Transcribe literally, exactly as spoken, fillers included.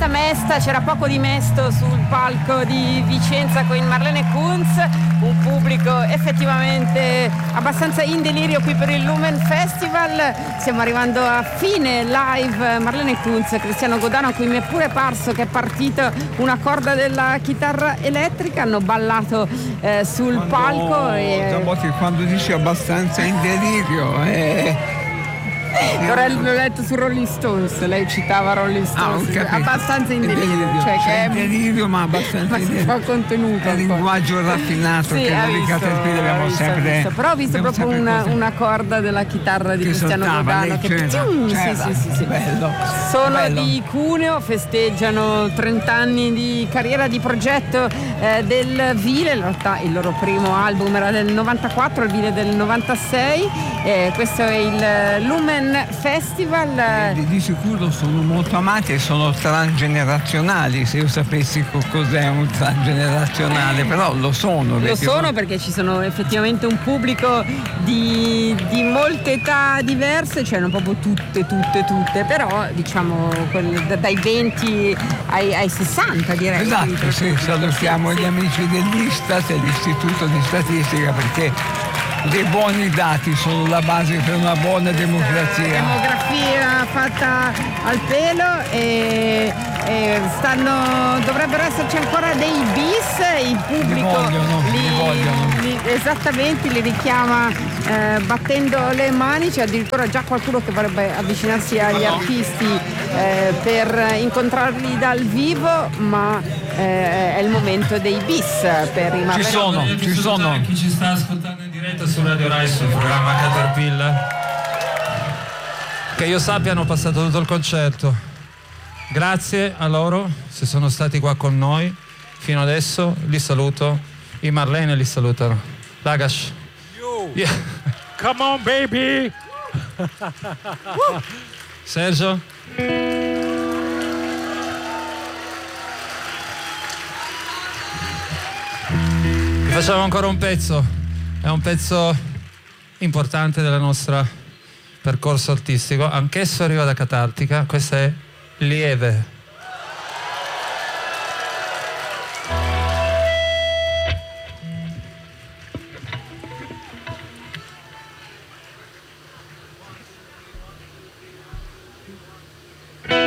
festa mesta, c'era poco di mesto sul palco di Vicenza con Marlene Kunz, un pubblico effettivamente abbastanza in delirio qui per il Lumen Festival. Stiamo arrivando a fine live. Marlene Kunz, Cristiano Godano, a cui mi è pure parso che è partita una corda della chitarra elettrica, hanno ballato eh, sul quando, palco e... quando dici abbastanza in delirio eh... l'ho letto su Rolling Stones, lei citava Rolling Stones, ah, abbastanza in delirio, cioè, cioè che è in delirio ma abbastanza ma in delirio. fa contenuto, è il linguaggio raffinato sì, che noi visto, Caterpillar abbiamo visto, sempre visto. Però ho visto proprio una, cose... una corda della chitarra di che Cristiano Godano che c'era, ptium, c'era. Sì, sì, sì, sì. Bello, sono bello. Di Cuneo, festeggiano trenta anni di carriera di progetto eh, del Vile. In realtà il loro primo album era del novantaquattro, il Vile del novantasei. Eh, questo è il Lumen Festival. Di, di sicuro sono molto amati e sono transgenerazionali, se io sapessi co- cos'è un transgenerazionale, però lo sono. Lo sono sono... perché ci sono effettivamente un pubblico di, di molte età diverse, cioè non proprio tutte, tutte, tutte, però diciamo quel, dai venti ai, ai sessanta direi. Esatto, sì, salutiamo sì, gli sì. amici dell'Istat e l'Istituto di Statistica perché dei buoni dati sono la base per una buona democrazia. Demografia fatta al pelo e, e stanno, dovrebbero esserci ancora dei bis, il pubblico li vogliono, li, li vogliono. Li, esattamente, li richiama eh, battendo le mani. C'è addirittura già qualcuno che vorrebbe avvicinarsi agli artisti eh, per incontrarli dal vivo, ma eh, è il momento dei bis per i Ci sono, ci sono. Chi ci sta ascoltando in diretta su Radio Rai sul programma Caterpillar, che io sappia hanno passato tutto il concerto. Grazie a loro se sono stati qua con noi fino adesso, li saluto, i Marlene li salutano. Lagash, yeah. Come on baby. Sergio, vi facciamo ancora un pezzo, è un pezzo importante del nostro percorso artistico, anch'esso arriva da Catartica. Questa è Lieve.